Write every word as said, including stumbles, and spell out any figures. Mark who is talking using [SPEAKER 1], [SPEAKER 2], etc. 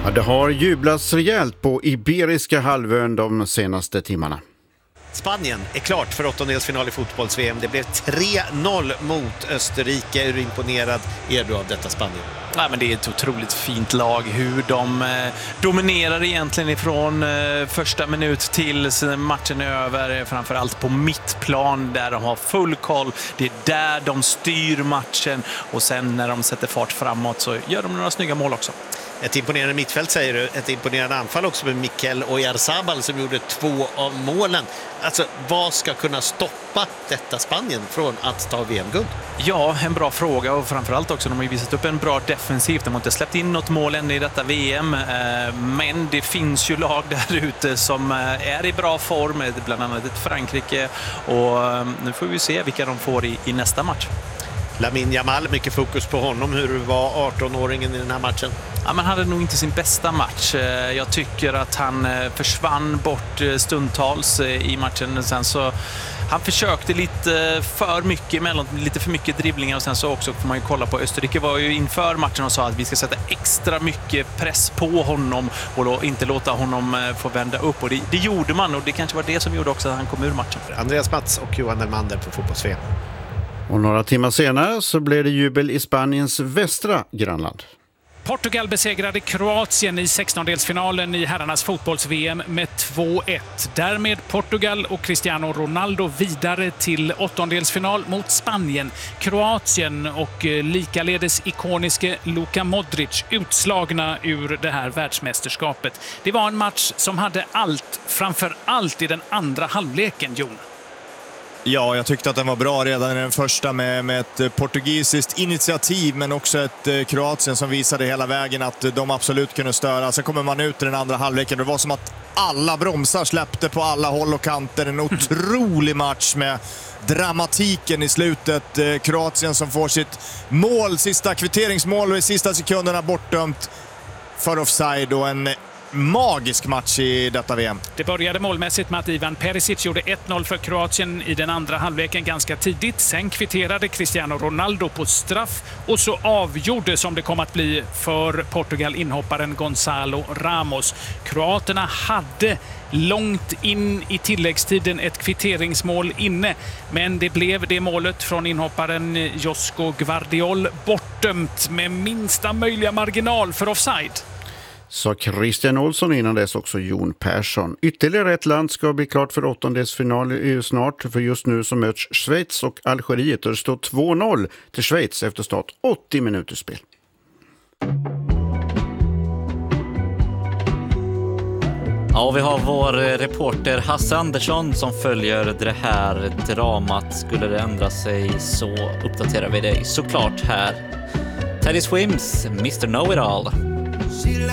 [SPEAKER 1] Ja, det har jublats rejält på Iberiska halvön de senaste timmarna.
[SPEAKER 2] Spanien är klart för åttondelsfinal i fotbolls-V M. Det blev tre noll mot Österrike. Är du imponerad är du av detta Spanien?
[SPEAKER 3] Nej, men det är ett otroligt fint lag. Hur de eh, dominerar egentligen ifrån eh, första minut till matchen är över. Framförallt på mittplan där de har full koll. Det är där de styr matchen. Och sen när de sätter fart framåt så gör de några snygga mål också.
[SPEAKER 2] Ett imponerande mittfält säger du. Ett imponerande anfall också med Mikel Oyarzabal som gjorde två av målen. Alltså, vad ska kunna stoppa detta Spanien från att ta V M-guld?
[SPEAKER 3] Ja, en bra fråga och framförallt också de har ju visat upp en bra defensiv. De har inte släppt in något mål än i detta V M. Men det finns ju lag där ute som är i bra form, bland annat ett Frankrike. Och nu får vi se vilka de får i, i nästa match.
[SPEAKER 2] Lamine Yamal, mycket fokus på honom. Hur var arton-åringen i den här matchen?
[SPEAKER 3] Ja, man hade nog inte sin bästa match. Jag tycker att han försvann bort stundtals i matchen. Sen så han försökte lite för mycket emellan, lite för mycket dribblingar och sen så också får man ju kolla på Österrike var ju inför matchen och sa att vi ska sätta extra mycket press på honom och då inte låta honom få vända upp och det, det gjorde man och det kanske var det som gjorde också att han kom ur matchen.
[SPEAKER 2] Andreas Mats och Johan Elmander på fotbolls-V M.
[SPEAKER 1] Och några timmar senare så blev det jubel i Spaniens västra grannland.
[SPEAKER 4] Portugal besegrade Kroatien i sextondelsfinalen i herrarnas fotbolls-V M med två ett. Därmed Portugal och Cristiano Ronaldo vidare till åttondelsfinal mot Spanien. Kroatien och likaledes ikoniske Luka Modric utslagna ur det här världsmästerskapet. Det var en match som hade allt, framför allt i den andra halvleken, Jon.
[SPEAKER 5] Ja, jag tyckte att den var bra redan i den första med, med ett portugisiskt initiativ men också ett eh, Kroatien som visade hela vägen att de absolut kunde störa. Sen kommer man ut i den andra halvleken. Det var som att alla bromsar släppte på alla håll och kanter. En otrolig match med dramatiken i slutet. Eh, Kroatien som får sitt mål, sista kvitteringsmål och i sista sekunderna bortdömt för offside och en magisk match i detta V M.
[SPEAKER 4] Det började målmässigt med att Ivan Perisic gjorde ett noll för Kroatien i den andra halvleken ganska tidigt. Sen kvitterade Cristiano Ronaldo på straff och så avgjorde som det kom att bli för Portugal inhopparen Gonzalo Ramos. Kroaterna hade långt in i tilläggstiden ett kvitteringsmål inne, men det blev det målet från inhopparen Josko Gvardiol bortdömt med minsta möjliga marginal för offside.
[SPEAKER 1] Så Christian Olsson innan dess också Jon Persson. Ytterligare ett land ska bli klart för åttondelsfinal snart. För just nu så möts Schweiz och Algeriet och det står två noll till Schweiz efter start åttio minuters spel.
[SPEAKER 6] Ja, vi har vår reporter Hasse Andersson som följer det här dramat. Skulle det ändra sig så uppdaterar vi dig såklart här. Teddy Swims, mister Know-It-All.